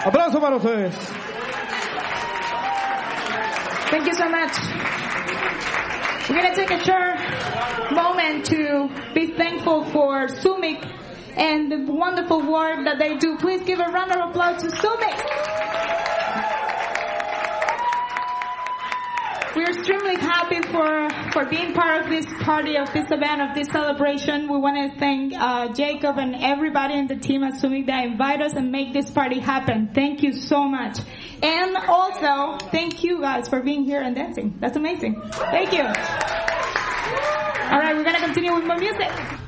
Aplauso para ustedes. Thank you so much. We're going to take a short moment to be thankful for Sumic and the wonderful work that they do. Please give a round of applause to Sumic. We're extremely happy for being part of this party, of this event, of this celebration. We want to thank Jacob and everybody in the team at Sumic that invite us and make this party happen. Thank you so much. And also, thank you guys for being here and dancing. That's amazing. Thank you. All right, we're going to continue with more music.